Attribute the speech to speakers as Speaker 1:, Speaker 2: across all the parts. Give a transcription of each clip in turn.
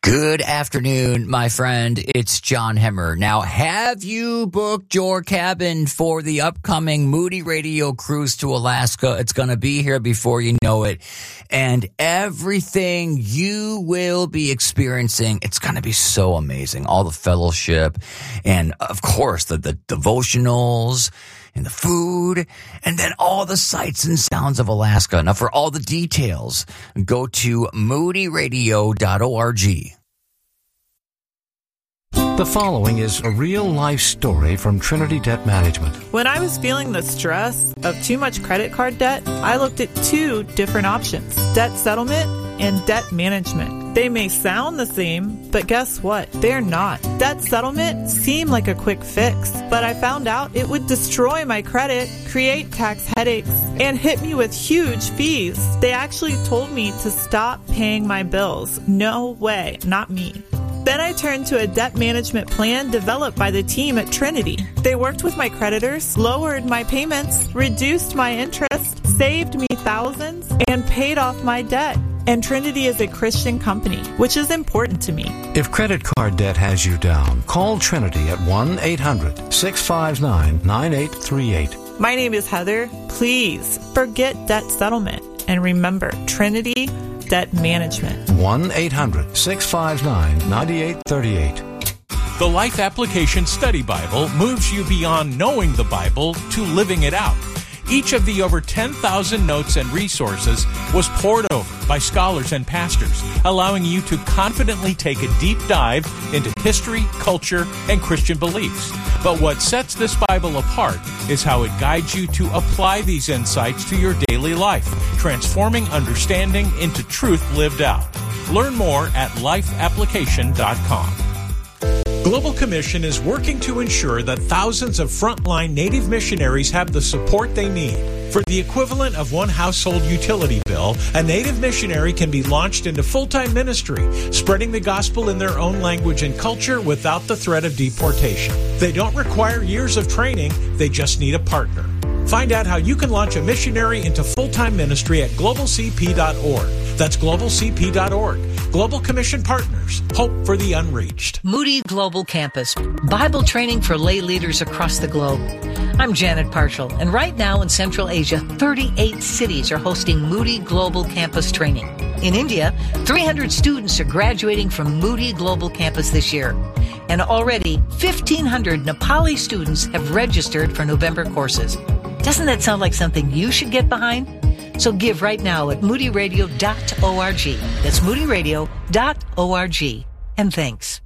Speaker 1: Good afternoon, my friend. It's John Hemmer. Now, have you booked your cabin for the upcoming Moody Radio cruise to Alaska? It's going to be here before you know it. And everything you will be experiencing, it's going to be so amazing. All the fellowship and, of course, the devotionals and the food, and then all the sights and sounds of Alaska. Now, for all the details, go to moodyradio.org.
Speaker 2: The following is a real-life story from Trinity Debt Management.
Speaker 3: When I was feeling the stress of too much credit card debt, I looked at two different options: debt settlement and debt management. They may sound the same, but guess what? They're not. Debt settlement seemed like a quick fix, but I found out it would destroy my credit, create tax headaches, and hit me with huge fees. They actually told me to stop paying my bills. No way, not me. Then I turned to a debt management plan developed by the team at Trinity. They worked with my creditors, lowered my payments, reduced my interest, saved me thousands, and paid off my debt. And Trinity is a Christian company, which is important to me.
Speaker 2: If credit card debt has you down, call Trinity at 1-800-659-9838.
Speaker 3: My name is Heather. Please forget debt settlement and remember Trinity Debt Management.
Speaker 2: 1-800-659-9838.
Speaker 4: The Life Application Study Bible moves you beyond knowing the Bible to living it out. Each of the over 10,000 notes and resources was poured over by scholars and pastors, allowing you to confidently take a deep dive into history, culture, and Christian beliefs. But what sets this Bible apart is how it guides you to apply these insights to your daily life, transforming understanding into truth lived out. Learn more at lifeapplication.com. Global Commission is working to ensure that thousands of frontline Native missionaries have the support they need. For the equivalent of one household utility bill, a Native missionary can be launched into full-time ministry, spreading the gospel in their own language and culture without the threat of deportation. They don't require years of training, they just need a partner. Find out how you can launch a missionary into full-time ministry at globalcp.org. That's globalcp.org. Global Commission Partners. Hope for the unreached.
Speaker 5: Moody Global Campus. Bible training for lay leaders across the globe. I'm Janet Parshall, and right now in Central Asia, 38 cities are hosting Moody Global Campus training. In India, 300 students are graduating from Moody Global Campus this year. And already, 1,500 Nepali students have registered for November courses. Doesn't that sound like something you should get behind? So give right now at moodyradio.org. That's moodyradio.org. And thanks.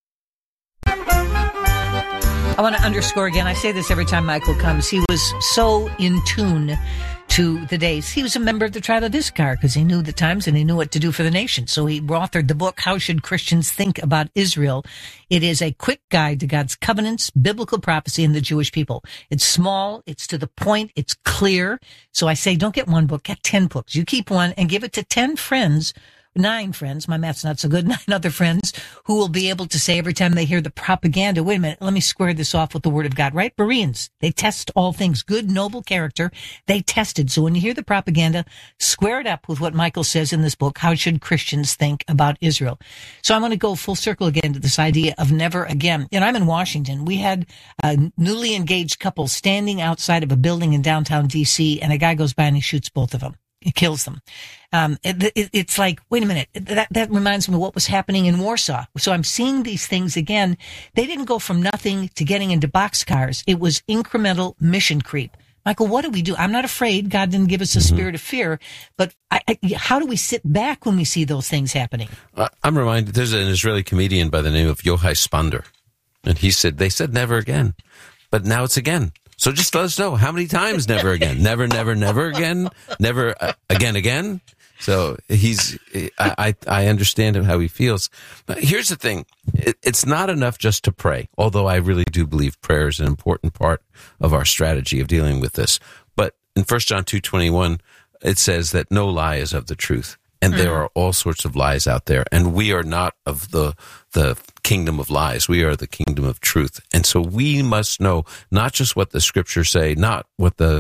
Speaker 5: I want to underscore again, I say this every time Michael comes, he was so in tune to the days. He was a member of the tribe of Issachar because he knew the times and he knew what to do for the nation. So he authored the book, How Should Christians Think About Israel? It is a quick guide to God's covenants, biblical prophecy, and the Jewish people. It's small, it's to the point, it's clear. So I say, don't get one book, get 10 books. You keep one and give it to 10 friends, 9 friends, my math's not so good, 9 other friends who will be able to say every time they hear the propaganda, wait a minute, let me square this off with the Word of God, right? Bereans, they test all things, good, noble character, they tested. So when you hear the propaganda, square it up with what Michael says in this book, How Should Christians Think About Israel? So I'm going to go full circle again to this idea of never again. You know, I'm in Washington. We had a newly engaged couple standing outside of a building in downtown D.C., and a guy goes by and he shoots both of them. It kills them. It's like, wait a minute, that reminds me of what was happening in Warsaw. So I'm seeing these things again. They didn't go from nothing to getting into boxcars. It was incremental mission creep. Michael, what do we do? I'm not afraid. God didn't give us a spirit of fear, but how do we sit back when we see those things happening?
Speaker 6: I'm reminded, there's an Israeli comedian by the name of Yochai Spander, and they said never again, but now it's again. So just let us know how many times never again. Never, never, never again. Never again. So I understand him how he feels. But here's the thing. It's not enough just to pray, although I really do believe prayer is an important part of our strategy of dealing with this. But in 1 John 2:21, it says that no lie is of the truth. And there are all sorts of lies out there. And we are not of the kingdom of lies. We are the kingdom of truth. And so we must know not just what the scriptures say, not what the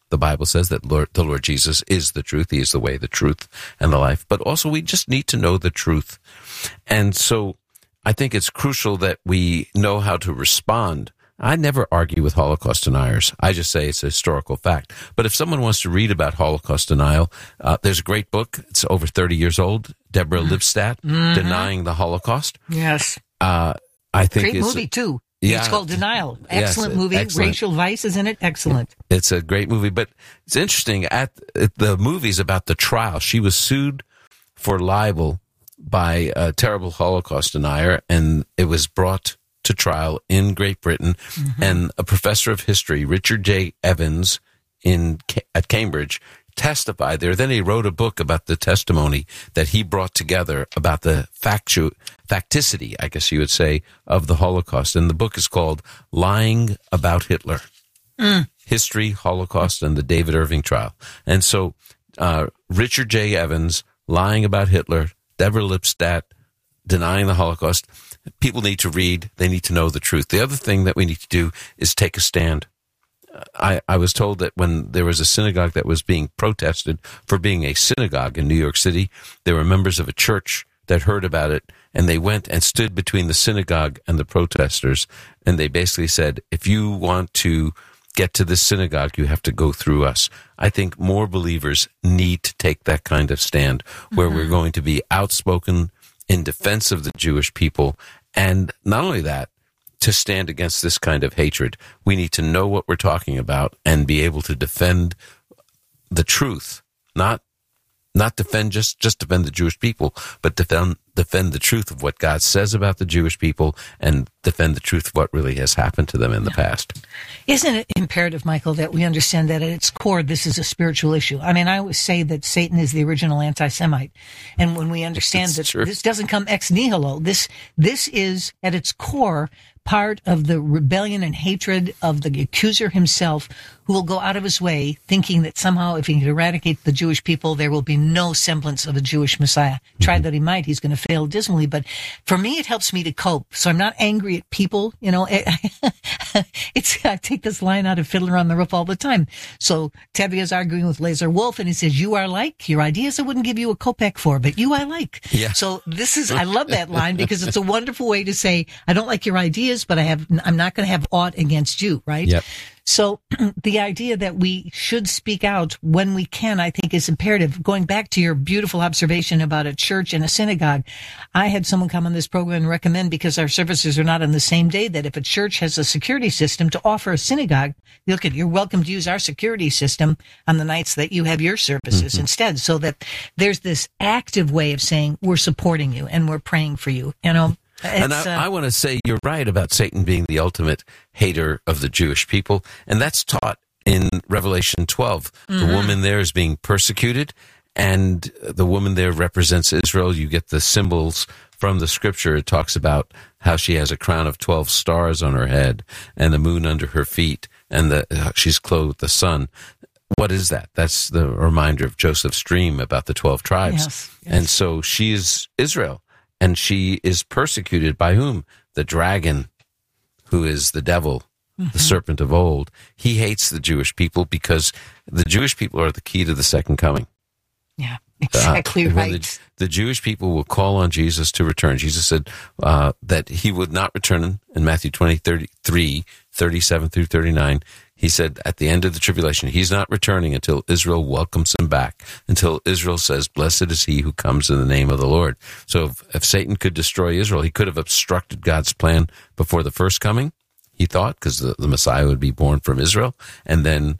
Speaker 6: The Bible says that the Lord Jesus is the truth. He is the way, the truth, and the life. But also we just need to know the truth. And so I think it's crucial that we know how to respond. I never argue with Holocaust deniers. I just say it's a historical fact. But if someone wants to read about Holocaust denial, there's a great book. It's over 30 years old. Deborah Lipstadt, Denying the Holocaust.
Speaker 5: Yes.
Speaker 6: I think
Speaker 5: great movie, too.
Speaker 6: Yeah.
Speaker 5: It's called Denial. Excellent movie.
Speaker 6: Excellent.
Speaker 5: Rachel Weisz is in it. Excellent.
Speaker 6: It's a great movie. But it's interesting. At the movie's about the trial. She was sued for libel by a terrible Holocaust denier, and it was brought to trial in Great Britain. And a professor of history, Richard J. Evans, at Cambridge, testified there. Then he wrote a book about the testimony that he brought together about the facticity, I guess you would say, of the Holocaust. And the book is called Lying About Hitler. History, Holocaust, and the David Irving Trial. And so Richard J. Evans, Lying About Hitler, Deborah Lipstadt, Denying the Holocaust. People need to read. They need to know the truth. The other thing that we need to do is take a stand. I was told that when there was a synagogue that was being protested for being a synagogue in New York City, there were members of a church that heard about it, and they went and stood between the synagogue and the protesters, and they basically said, if you want to get to this synagogue, you have to go through us. I think more believers need to take that kind of stand where we're going to be outspoken in defense of the Jewish people, and not only that, to stand against this kind of hatred. We need to know what we're talking about and be able to defend the truth, not defend just defend the Jewish people, but defend the truth of what God says about the Jewish people and defend the truth of what really has happened to them in the past.
Speaker 5: Isn't it imperative, Michael, that we understand that at its core, this is a spiritual issue? I mean, I always say that Satan is the original anti-Semite. And when we understand that this doesn't come ex nihilo, this is at its core part of the rebellion and hatred of the accuser himself, who will go out of his way thinking that somehow if he can eradicate the Jewish people, there will be no semblance of a Jewish Messiah. Try that he might, he's going to fail dismally. But for me, it helps me to cope. So I'm not angry at people. You know, I take this line out of Fiddler on the Roof all the time. So Tevia's arguing with Laser Wolf, and he says, you are like, your ideas I wouldn't give you a kopeck for, but you I like. Yeah. So I love that line because it's a wonderful way to say, I don't like your ideas, but I'm not going to have aught against you, right?
Speaker 6: Yep.
Speaker 5: So the idea that we should speak out when we can, I think, is imperative. Going back to your beautiful observation about a church and a synagogue, I had someone come on this program and recommend, because our services are not on the same day, that if a church has a security system, to offer a synagogue, look, you're welcome to use our security system on the nights that you have your services instead, so that there's this active way of saying we're supporting you and we're praying for you, you know.
Speaker 6: And I want to say you're right about Satan being the ultimate hater of the Jewish people, and that's taught in Revelation 12. The woman there is being persecuted, and the woman there represents Israel. You get the symbols from the scripture. It talks about how she has a crown of 12 stars on her head and the moon under her feet, and she's clothed with the sun. What is that? That's the reminder of Joseph's dream about the 12 tribes.
Speaker 5: Yes.
Speaker 6: And so she is Israel. And she is persecuted by whom? The dragon, who is the devil, the serpent of old. He hates the Jewish people because the Jewish people are the key to the second coming.
Speaker 5: Yeah, exactly right.
Speaker 6: The Jewish people will call on Jesus to return. Jesus said that he would not return in Matthew 20:33, 37 through 39. He said at the end of the tribulation, he's not returning until Israel welcomes him back, until Israel says, blessed is he who comes in the name of the Lord. So if Satan could destroy Israel, he could have obstructed God's plan before the first coming, he thought, because the Messiah would be born from Israel. And then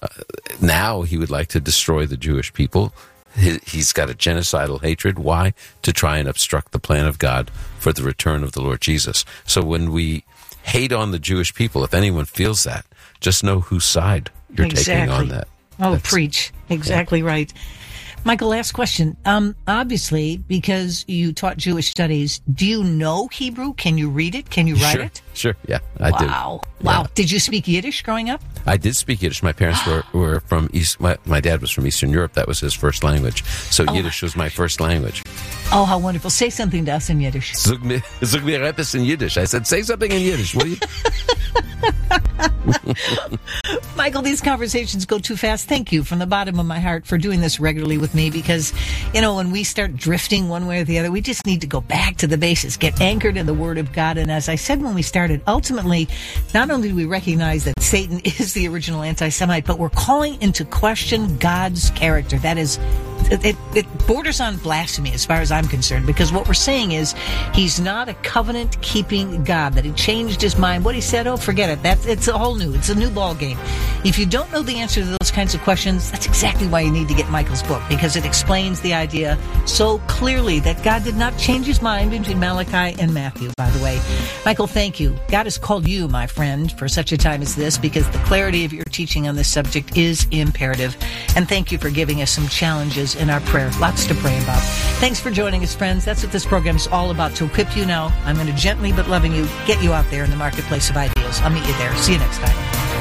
Speaker 6: now he would like to destroy the Jewish people. He's got a genocidal hatred. Why? To try and obstruct the plan of God for the return of the Lord Jesus. So when we hate on the Jewish people, if anyone feels that, just know whose side you're taking on that.
Speaker 5: Preach. Exactly right. Michael, last question. Obviously, because you taught Jewish studies, do you know Hebrew? Can you read it? Can you write it?
Speaker 6: Sure, yeah, I do.
Speaker 5: Wow.
Speaker 6: Yeah.
Speaker 5: Did you speak Yiddish growing up?
Speaker 6: I did speak Yiddish. My parents were from East. My dad was from Eastern Europe. That was his first language. So Yiddish was my first language.
Speaker 5: Oh, how wonderful. Say something to us in Yiddish.
Speaker 6: Sag mir etwas in Yiddish. I said, say something in Yiddish, will you?
Speaker 5: Michael, these conversations go too fast. Thank you from the bottom of my heart for doing this regularly with me because, when we start drifting one way or the other, we just need to go back to the basics, get anchored in the Word of God. And as I said when we started, ultimately, not only do we recognize that Satan is the original anti-Semite, but we're calling into question God's character. That is, it borders on blasphemy as far as I'm concerned, because what we're saying is he's not a covenant-keeping God, that he changed his mind. What he said, forget it. It's a new ball game. If you don't know the answer to those kinds of questions, that's exactly why you need to get Michael's book, because it explains the idea so clearly that God did not change his mind between Malachi and Matthew, by the way. Michael, thank you. God has called you, my friend, for such a time as this, because the clarity of your teaching on this subject is imperative. And thank you for giving us some challenges in our prayer. Lots to pray about. Thanks for joining us, friends. That's what this program is all about, to equip you now. I'm going to gently but loving you get you out there in the marketplace of ideas. I'll meet you there. See you next time.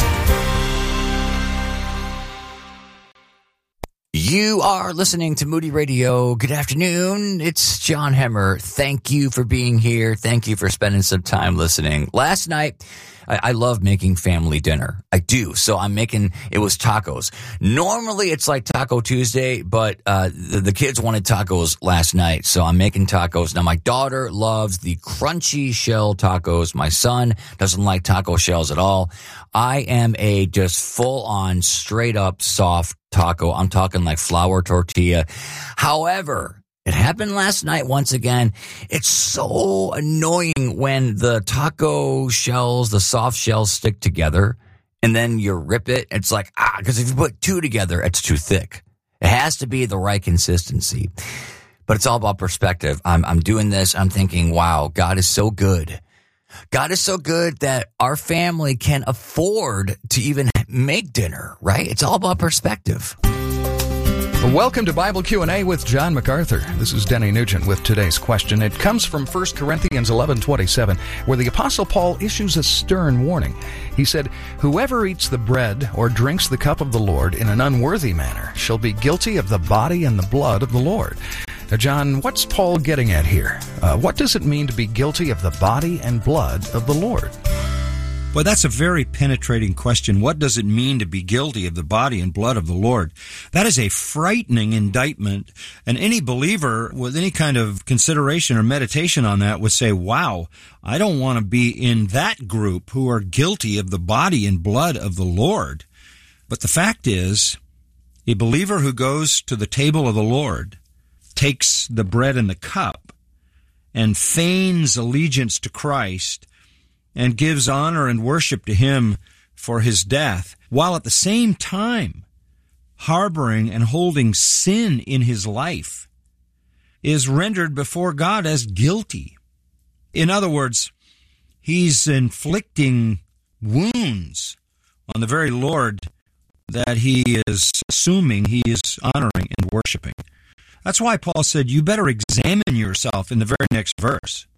Speaker 1: You are listening to Moody Radio. Good afternoon. It's John Hemmer. Thank you for being here. Thank you for spending some time listening. Last night, I love making family dinner. I do. So it was tacos. Normally it's like Taco Tuesday, but the kids wanted tacos last night. So I'm making tacos. Now my daughter loves the crunchy shell tacos. My son doesn't like taco shells at all. I am a just full on straight up soft taco. I'm talking like flour tortilla. However, it happened last night once again. It's so annoying when the taco shells, the soft shells stick together and then you rip it. It's like, because if you put two together, it's too thick. It has to be the right consistency. But it's all about perspective. I'm doing this. I'm thinking, wow, God is so good. God is so good that our family can afford to even make dinner, right? It's all about perspective.
Speaker 7: Welcome to Bible Q&A with John MacArthur. This is Denny Nugent with today's question. It comes from 1 Corinthians 11:27, where the Apostle Paul issues a stern warning. He said, "Whoever eats the bread or drinks the cup of the Lord in an unworthy manner shall be guilty of the body and the blood of the Lord." Now, John, what's Paul getting at here? What does it mean to be guilty of the body and blood of the Lord?
Speaker 8: Well, that's a very penetrating question. What does it mean to be guilty of the body and blood of the Lord? That is a frightening indictment, and any believer with any kind of consideration or meditation on that would say, wow, I don't want to be in that group who are guilty of the body and blood of the Lord. But the fact is, a believer who goes to the table of the Lord, takes the bread and the cup, and feigns allegiance to Christ, and gives honor and worship to him for his death, while at the same time harboring and holding sin in his life, is rendered before God as guilty. In other words, he's inflicting wounds on the very Lord that he is assuming he is honoring and worshiping. That's why Paul said, you better examine yourself in the very next verse.